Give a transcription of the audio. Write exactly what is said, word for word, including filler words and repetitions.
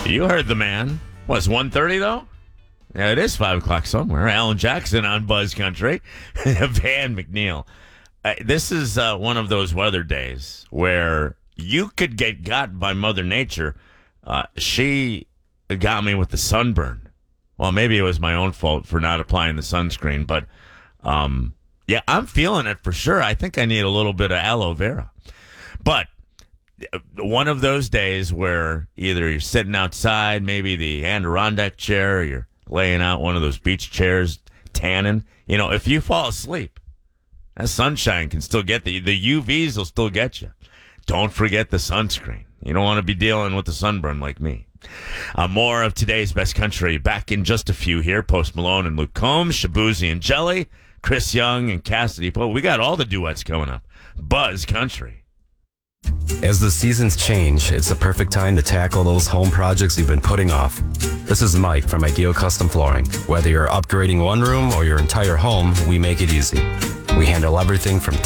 You heard the man. Was one thirty though? Yeah, it is five o'clock somewhere. Alan Jackson on Buzz Country. Van McNeil. Uh, this is uh, one of those weather days where you could get got by Mother Nature. Uh, she got me with the sunburn. Well, maybe it was my own fault for not applying the sunscreen, but um, yeah, I'm feeling it for sure. I think I need a little bit of aloe vera. But one of those days where either you're sitting outside, maybe the Adirondack chair, or you're laying out one of those beach chairs, tanning. You know, if you fall asleep, that sunshine can still get the the U Vs will still get you. Don't forget the sunscreen. You don't want to be dealing with the sunburn like me. Uh, more of today's Best Country back in just a few here. Post Malone and Luke Combs, Shabuzi and Jelly, Chris Young and Cassidy Poe. We got all the duets coming up. Buzz Country. As the seasons change, it's the perfect time to tackle those home projects you've been putting off. This is Mike from Ideal Custom Flooring. Whether you're upgrading one room or your entire home, we make it easy. We handle everything from